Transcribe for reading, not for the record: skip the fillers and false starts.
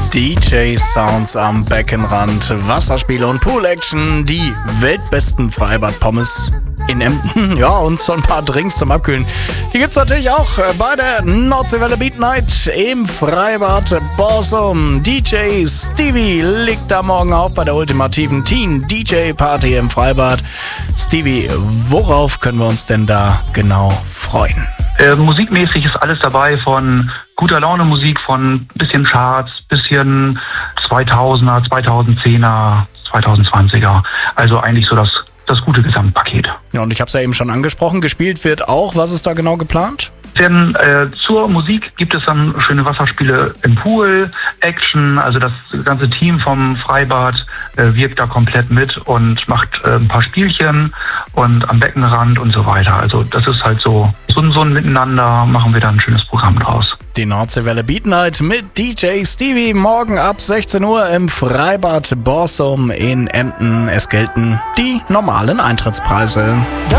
DJ-Sounds am Beckenrand, Wasserspiele und Pool-Action, die weltbesten Freibad-Pommes in Emden, ja, und so ein paar Drinks zum Abkühlen. Hier gibt's natürlich auch bei der Nordseewelle Beat Night im Freibad Borsum. DJ Stevie legt da morgen auf bei der ultimativen Teen-DJ-Party im Freibad. Stevie, worauf können wir uns denn da genau freuen? Musikmäßig ist alles dabei, von guter Laune Musik, von bisschen Charts, bisschen 2000er, 2010er, 2020er. Also eigentlich so das gute Gesamtpaket. Ja, und ich habe es ja eben schon angesprochen, gespielt wird auch. Was ist da genau geplant? Denn zur Musik gibt es dann schöne Wasserspiele im Pool, Action, also das ganze Team vom Freibad wirkt da komplett mit und macht ein paar Spielchen und am Beckenrand und so weiter. Also das ist halt so ein Miteinander, machen wir da ein schönes Programm draus. Die Nordseewelle Beat Night mit DJ Stevie morgen ab 16 Uhr im Freibad Borsum in Emden. Es gelten die normalen Eintrittspreise.